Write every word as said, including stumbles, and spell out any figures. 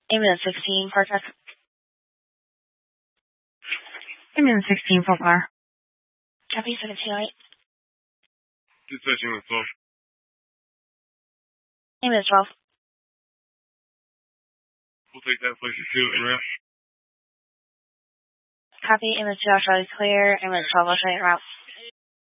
Ambulance sixteen, Park Tech. Ambulance sixteen, Fort Bar. Copy, seventeen eight. Dispatch ambulance twelve. Ambulance twelve. We'll take that place two and route. Copy, ambulance two Australia is clear. Ambulance twelve, Australia route.